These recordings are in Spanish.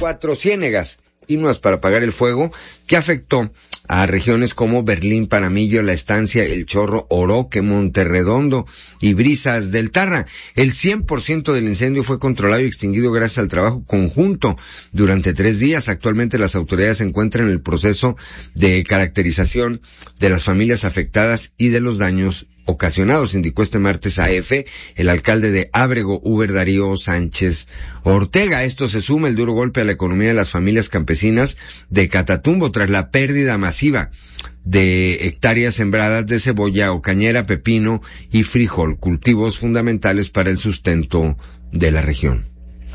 4 ciénegas continuas para apagar el fuego que afectó a regiones como Berlín, Paramillo, La Estancia, El Chorro, Oroque, Monterredondo y Brisas del Tarra. El 100% del incendio fue controlado y extinguido gracias al trabajo conjunto durante 3 días. Actualmente las autoridades se encuentran en el proceso de caracterización de las familias afectadas y de los daños ocasionados, indicó este martes a EFE el alcalde de Ábrego, Uber Darío Sánchez Ortega. A esto se suma el duro golpe a la economía de las familias campesinas de Catatumbo tras la pérdida masiva de hectáreas sembradas de cebolla, ocañera, pepino y frijol, cultivos fundamentales para el sustento de la región.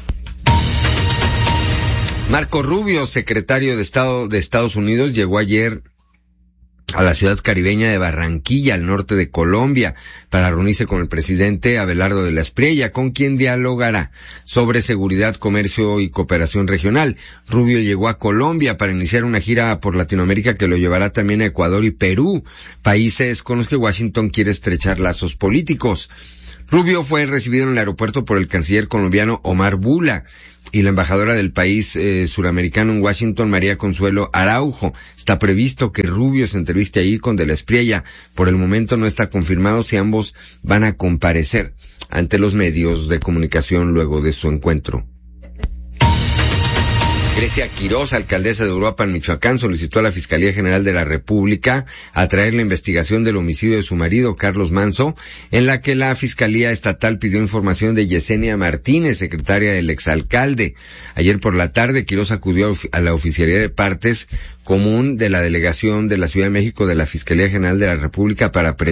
Marco Rubio, secretario de Estado de Estados Unidos, llegó ayer a la ciudad caribeña de Barranquilla, al norte de Colombia, para reunirse con el presidente Abelardo de la Espriella, con quien dialogará sobre seguridad, comercio y cooperación regional. Rubio llegó a Colombia para iniciar una gira por Latinoamérica que lo llevará también a Ecuador y Perú, países con los que Washington quiere estrechar lazos políticos. Rubio fue recibido en el aeropuerto por el canciller colombiano Omar Bula y la embajadora del país suramericano en Washington, María Consuelo Araujo. Está previsto que Rubio se entreviste ahí con de la Espriella. Por el momento no está confirmado si ambos van a comparecer ante los medios de comunicación luego de su encuentro. Grecia Quiroz, alcaldesa de Uruapan, Michoacán, solicitó a la Fiscalía General de la República atraer la investigación del homicidio de su marido, Carlos Manso, en la que la Fiscalía Estatal pidió información de Yesenia Martínez, secretaria del exalcalde. Ayer por la tarde, Quiroz acudió a la Oficialía de Partes Común de la Delegación de la Ciudad de México de la Fiscalía General de la República para